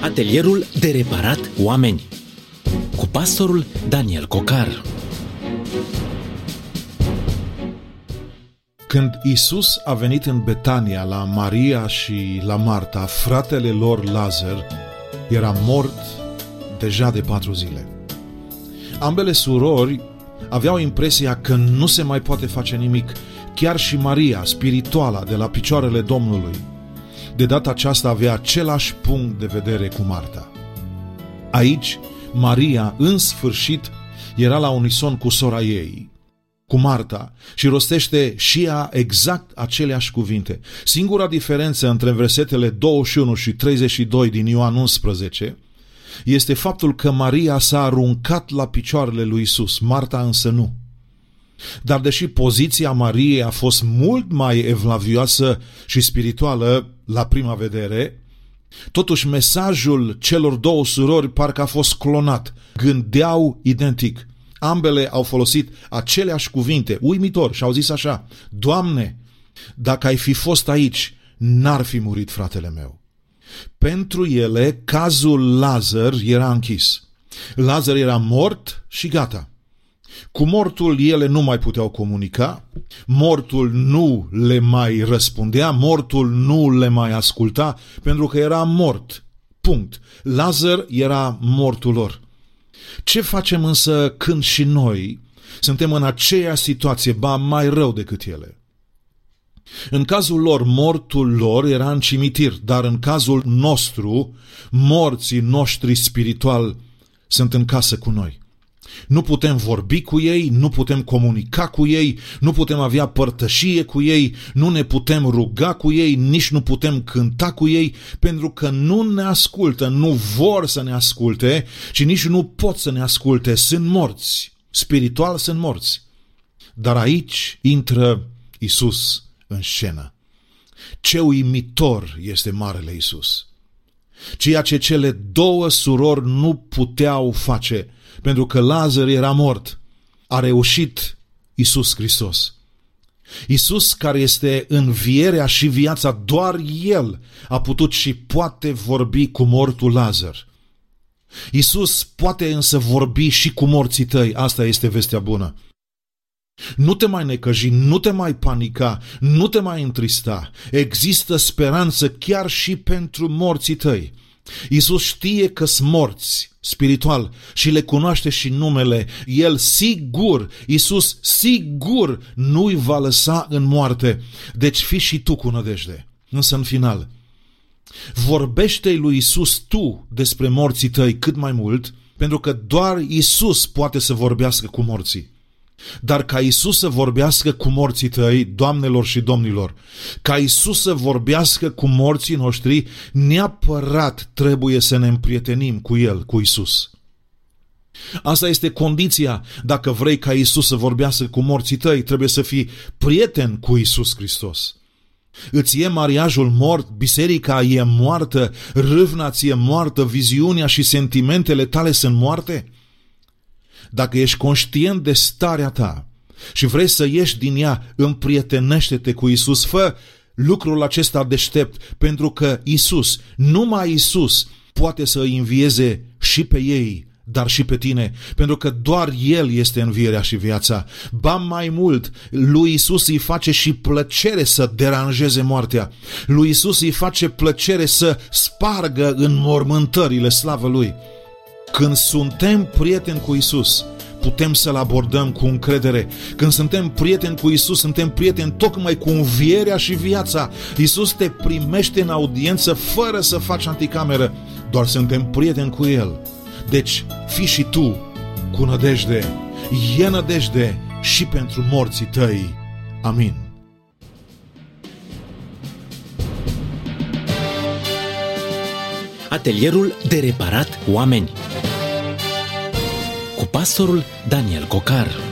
Atelierul de reparat oameni cu pastorul Daniel Cocar. Când Iisus a venit în Betania la Maria și la Marta, fratele lor Lazar era mort deja de 4 zile. Ambele surori aveau impresia că nu se mai poate face nimic. Chiar și Maria, spirituala, de la picioarele Domnului, de data aceasta avea același punct de vedere cu Marta. Aici, Maria, în sfârșit, era la unison cu sora ei, cu Marta, și rostește și ea exact aceleași cuvinte. Singura diferență între versetele 21 și 32 din Ioan 11 este faptul că Maria s-a aruncat la picioarele lui Iisus, Marta însă nu. Dar deși poziția Mariei a fost mult mai evlavioasă și spirituală la prima vedere, totuși mesajul celor două surori parcă a fost clonat, gândeau identic. Ambele au folosit aceleași cuvinte, uimitor, și au zis așa: Doamne, dacă ai fi fost aici, n-ar fi murit fratele meu. Pentru ele, cazul Lazar era închis. Lazar era mort și gata. Cu mortul ele nu mai puteau comunica, mortul nu le mai răspundea, mortul nu le mai asculta, pentru că era mort. Punct. Lazar era mortul lor. Ce facem însă când și noi suntem în aceeași situație, ba mai rău decât ele? În cazul lor, mortul lor era în cimitir, dar în cazul nostru, morții noștri spirituali sunt în casă cu noi. Nu putem vorbi cu ei, nu putem comunica cu ei, nu putem avea părtășie cu ei, nu ne putem ruga cu ei, nici nu putem cânta cu ei, pentru că nu ne ascultă, nu vor să ne asculte și nici nu pot să ne asculte. Sunt morți, spiritual sunt morți. Dar aici intră Iisus în scenă. Ce uimitor este Marele Iisus! Ceea ce cele două surori nu puteau face, pentru că Lazar era mort, a reușit Iisus Hristos. Iisus, care este învierea și viața, doar El a putut și poate vorbi cu mortul Lazar. Iisus poate însă vorbi și cu morții tăi, asta este vestea bună. Nu te mai necăji, nu te mai panica, nu te mai întrista. Există speranță chiar și pentru morții tăi. Iisus știe că sunt morți spiritual și le cunoaște și numele. El sigur, Iisus sigur nu-i va lăsa în moarte. Deci fii și tu cu nădejde. Însă în final, vorbește-i lui Iisus tu despre morții tăi cât mai mult, pentru că doar Iisus poate să vorbească cu morții. Dar ca Iisus să vorbească cu morții tăi, doamnelor și domnilor, ca Iisus să vorbească cu morții noștri, neapărat trebuie să ne împrietenim cu El, cu Iisus. Asta este condiția. Dacă vrei ca Iisus să vorbească cu morții tăi, trebuie să fii prieten cu Iisus Hristos. Îți e mariajul mort, biserica e moartă, râvna ți e moartă, viziunea și sentimentele tale sunt moarte? Dacă ești conștient de starea ta și vrei să ieși din ea, împrietenește-te cu Iisus. Fă lucrul acesta deștept, pentru că Iisus, numai Iisus, poate să îi învieze și pe ei, dar și pe tine, pentru că doar El este învierea și viața. Ba mai mult, lui Iisus îi face și plăcere să deranjeze moartea. Lui Iisus îi face plăcere să spargă înmormântările, slavă Lui. Când suntem prieteni cu Iisus, putem să-L abordăm cu încredere. Când suntem prieteni cu Iisus, suntem prieteni tocmai cu învierea și viața. Iisus te primește în audiență fără să faci anticameră. Doar suntem prieteni cu El. Deci, fii și tu cu nădejde. E nădejde și pentru morții tăi. Amin. Atelierul de reparat oameni cu pastorul Daniel Cocar.